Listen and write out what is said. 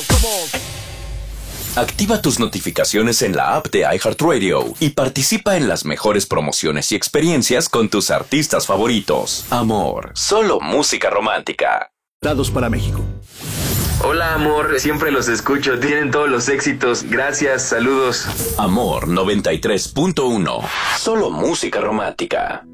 Activa tus notificaciones en la app de iHeartRadio y participa en las mejores promociones y experiencias con tus artistas favoritos. Amor, solo música romántica. Dados para México. Hola, amor, siempre los escucho, tienen todos los éxitos. Gracias, saludos. Amor 93.1, solo música romántica.